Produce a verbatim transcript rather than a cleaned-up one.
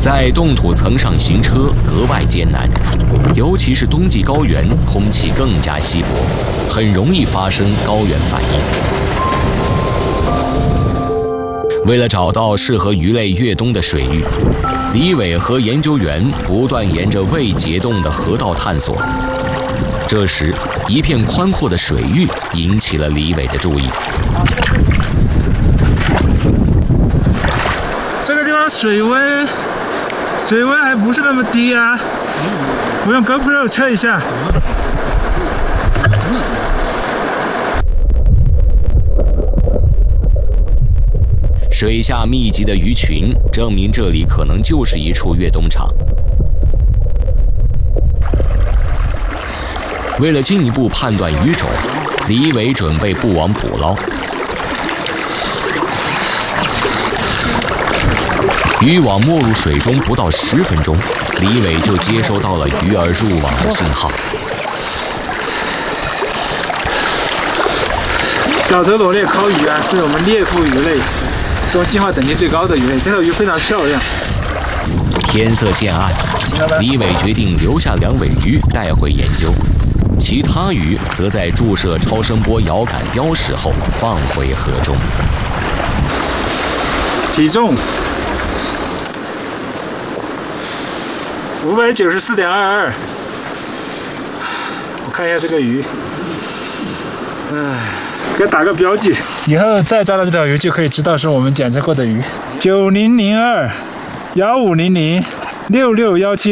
在冻土层上行车格外艰难，尤其是冬季高原，空气更加稀薄，很容易发生高原反应。为了找到适合鱼类越冬的水域，李伟和研究员不断沿着未结冻的河道探索。这时，一片宽阔的水域引起了李伟的注意。 这个地方水温，水温还不是那么低啊！我用 GoPro 测一下。 水下密集的鱼群，证明这里可能就是一处越冬场。为了进一步判断鱼种，李伟准备布网捕捞。渔网没入水中不到十分钟，李伟就接收到了鱼儿入网的信号。 小头裸鬣烤鱼啊，是我们鬣腹鱼类中进化等级最高的鱼类。这条鱼非常漂亮。 天色渐暗，李伟决定留下两尾鱼带回研究。其他鱼则在注射超声波遥感标识后放回河中。 体重五百九十四点二二。我看一下这个鱼，唉，给它打个标记，以后再抓到这条鱼就可以知道是我们检测过的鱼。九零零二幺五零零六六幺七。